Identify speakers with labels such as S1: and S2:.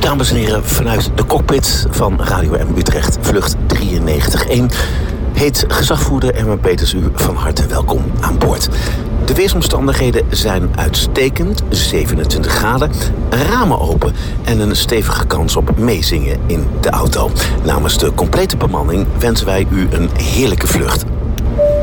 S1: dames en heren, vanuit de cockpit van Radio M Utrecht, vlucht 93-1... heet gezagvoerder Erwin Peters u van harte welkom aan boord. De weersomstandigheden zijn uitstekend, 27 graden, ramen open en een stevige kans op meezingen in de auto. Namens de complete bemanning wensen wij u een heerlijke vlucht.